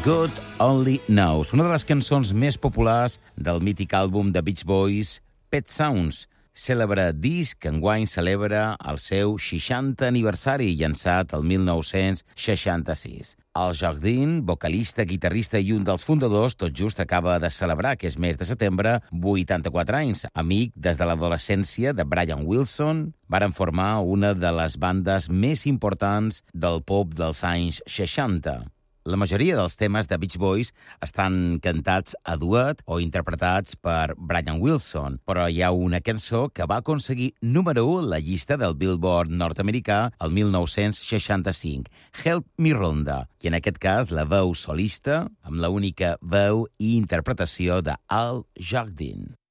God Only Knows, una de les cançons més populars del mític àlbum de Beach Boys, Pet Sounds, cèlebre disc que enguany celebra el seu 60 aniversari, llançat el 1966. El Jardin, vocalista, guitarrista i un dels fundadors, tot just acaba de celebrar, que és mes de setembre, 84 anys. Amic des de l'adolescència de Brian Wilson, varen formar una de les bandes més importants del pop dels anys 60. La majoria dels temes de Beach Boys estan cantats a duet o interpretats per Brian Wilson, però hi ha una cançó que va aconseguir número 1 a la llista del Billboard nord-americà el 1965, Help Me Rhonda, i en aquest cas la veu solista amb la única veu i interpretació de Al Jardin.